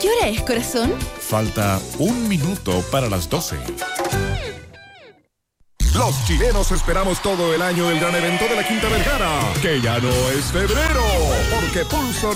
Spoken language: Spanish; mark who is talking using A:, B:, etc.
A: ¿Qué hora es, corazón?
B: Falta 1 minuto para las 12.
C: Los chilenos esperamos todo el año el gran evento de la Quinta Vergara, que ya no es febrero, porque Pulso